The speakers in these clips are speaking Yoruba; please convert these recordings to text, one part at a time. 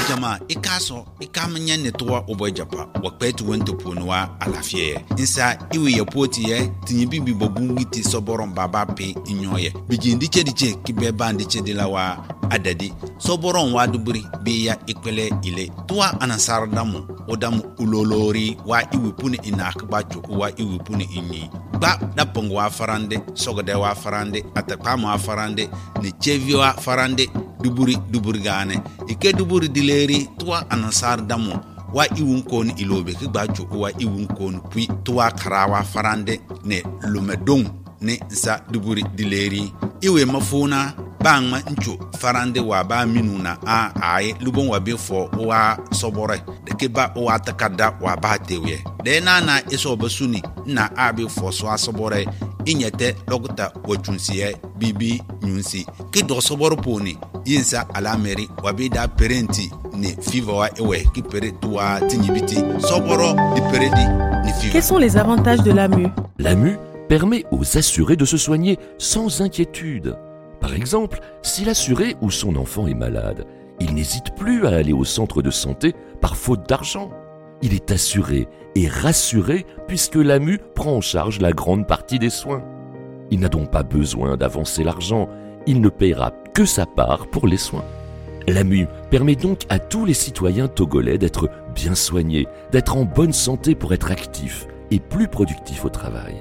jama ikaso ikamanya netwa obojapa wakpetu wento ponwa alafie insa iwe yapoti ye tinyibi bibogungiti soboron baba pe inyoye bijindi chediche kibeba ndiche dilawa adadi soboron waduburi biya ikwele ile tuwa anasar damu odamu ulolori wa iwipuni inakbacho wa iwipuni inyi ba dapong wa farande sogode wa farande atakpam wa farande ni chevi wa farande duburi gane ike duburi dileri tuwa anasar damu wa iwunkon ilobe kigbacho wa iwunkon pui tuwa karawa farande ne lumedong ne sa duburi dileri iwe mafuna bangma ncho farande wa ba minuna a ai lubon wa befo wa sobore de keba wa takada wa ba tewe de na eso basuni na abi fo so asobore inyete logota wachunsiye bibi nyunsi ki do soboro poni yinsa alameri wa bida parenti ni fiva wa ewe ki pere tuwa tinyibiti soboro di peredi ni fiva. Quels sont les avantages de l'AMU? L'AMU permet aux assurés de se soigner sans inquiétude. Par exemple, si l'assuré ou son enfant est malade, il n'hésite plus à aller au centre de santé par faute d'argent. Il est assuré et rassuré puisque l'AMU prend en charge la grande partie des soins. Il n'a donc pas besoin d'avancer l'argent, il ne paiera que sa part pour les soins. L'AMU permet donc à tous les citoyens togolais d'être bien soignés, d'être en bonne santé pour être actifs et plus productifs au travail.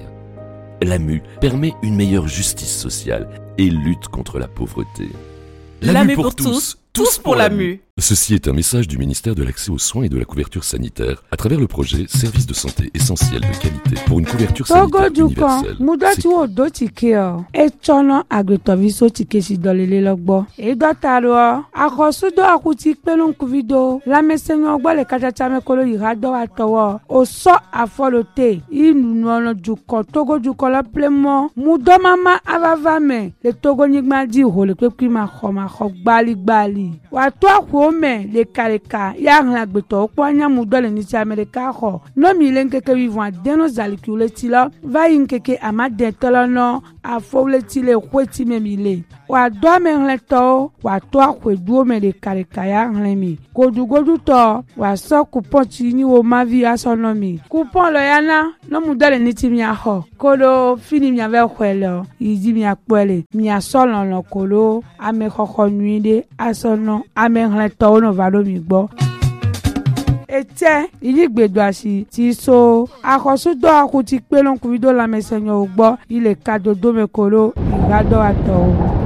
L'AMU permet une meilleure justice sociale et lutte contre la pauvreté. L'AMU pour tous, tous pour l'AMU. Ceci est un message du ministère de l'Accès aux soins et de la couverture sanitaire à travers le projet Service de santé essentiel de qualité pour une couverture sanitaire universelle. Mudati wo do tikeo e chono agretoviso tikesi dolele logbo e dotaro akosudo akuti pelon kuvido la mesenyo gbo le kachacha mekolo irado atowo o so afolote inu no juko togo juko la plemo mudo mama avavame le togo nigma di ho le pepi ma kho gbali wa to akwo me le kareka ya ngagbeto kwanya mudole ni Amerika ho no mi lenkeke vivant deno zalikule la va yinkeke amade tolono afole tile kweti memile wa do me ngleto wa to akweduo me le kareka ya nglemi godu to wa so coupon tini wo mavi asonomi coupon lo yana no mudole ni timia ho kodo fini mi ave kwelo yidi mi akpele mi asolon lo kolo ame khokho nuide asono ame ngleto no valo mi gbo ete iligbedo asi ti so akosudo akuti pelon kuvido la mesenyo ogbo ile kadodo mekolo igado ato.